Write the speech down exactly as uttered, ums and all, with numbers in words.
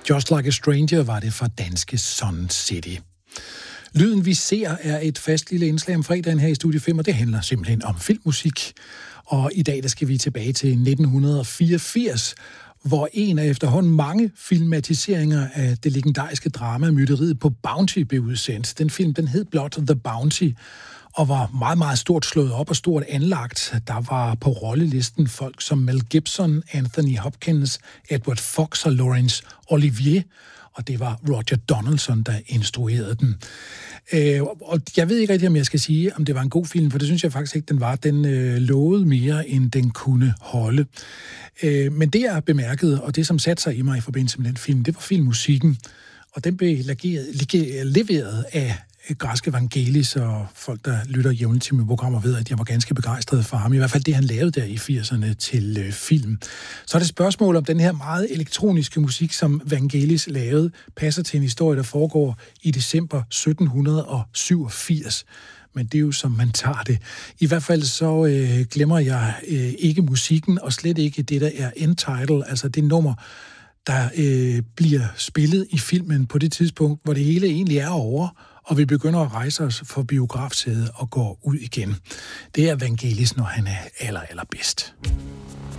Just Like a Stranger var det fra danske Sun City. Lyden, vi ser, er et fast lille indslag om fredagen her i Studie fem, og det handler simpelthen om filmmusik. Og i dag der skal vi tilbage til nitten fireogfirs, hvor en af efterhånden mange filmatiseringer af det legendariske drama Mytteriet på Bounty blev udsendt. Den film, den hed blot The Bounty, og var meget, meget stort slået op og stort anlagt. Der var på rollelisten folk som Mel Gibson, Anthony Hopkins, Edward Fox og Laurence Olivier, og det var Roger Donaldson, der instruerede den. Øh, og jeg ved ikke rigtig, om jeg skal sige, om det var en god film, for det synes jeg faktisk ikke, den var. Den øh, lovede mere, end den kunne holde. Øh, men det, jeg bemærkede, og det, som satte sig i mig i forbindelse med den film, det var filmmusikken. Og den blev legeret, leveret af græske Vangelis, og folk, der lytter jævnligt til mine programmer, ved, at jeg var ganske begejstret for ham. I hvert fald det, han lavede der i firserne til øh, film. Så er det spørgsmål om den her meget elektroniske musik, som Vangelis lavede, passer til en historie, der foregår i december sytten syvogfirs. Men det er jo, som man tager det. I hvert fald så øh, glemmer jeg øh, ikke musikken, og slet ikke det, der er end title, altså det nummer, der øh, bliver spillet i filmen på det tidspunkt, hvor det hele egentlig er over, og vi begynder at rejse os for biografsædet og gå ud igen. Det er Vangelis, når han er aller, allerbedst.